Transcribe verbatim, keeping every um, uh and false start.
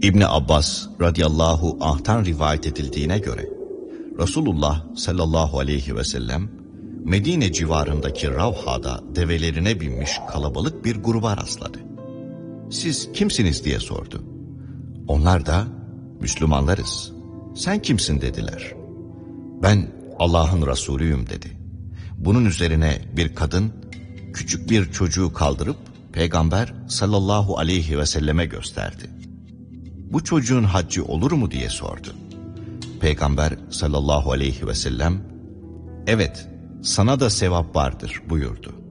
İbni Abbas radıyallahu anh'tan rivayet edildiğine göre Resulullah sallallahu aleyhi ve sellem Medine civarındaki Ravha'da develerine binmiş kalabalık bir gruba rastladı. "Siz kimsiniz?" diye sordu. Onlar da "Müslümanlarız. Sen kimsin?" dediler. "Ben Allah'ın Resulüyüm" dedi. Bunun üzerine bir kadın küçük bir çocuğu kaldırıp Peygamber sallallahu aleyhi ve selleme gösterdi. "Bu çocuğun haccı olur mu?" diye sordu. Peygamber sallallahu aleyhi ve sellem "Evet, sana da sevap vardır" buyurdu.